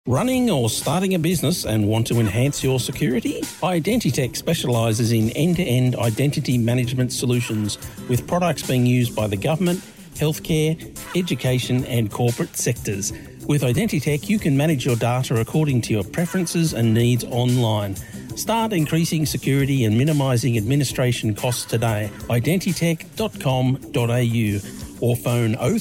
Running or starting a business and want to enhance your security? Identitech specialises in end-to-end identity management solutions with products being used by the government, healthcare, education and corporate sectors. With Identitech, you can manage your data according to your preferences and needs online. Start increasing security and minimising administration costs today. Identitech.com.au or phone